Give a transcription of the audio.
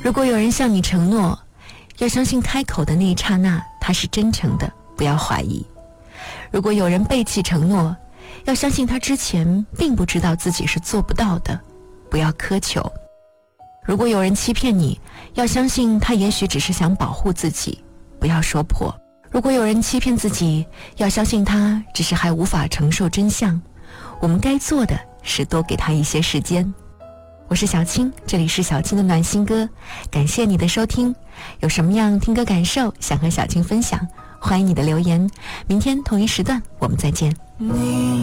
如果有人向你承诺，要相信开口的那一刹那他是真诚的，不要怀疑。如果有人背弃承诺，要相信他之前并不知道自己是做不到的，不要苛求。如果有人欺骗你，要相信他也许只是想保护自己，不要说破。如果有人欺骗自己，要相信他只是还无法承受真相，我们该做的是多给他一些时间。我是小青，这里是小青的暖心歌，感谢你的收听。有什么样听歌感受想和小青分享，欢迎你的留言。明天同一时段我们再见。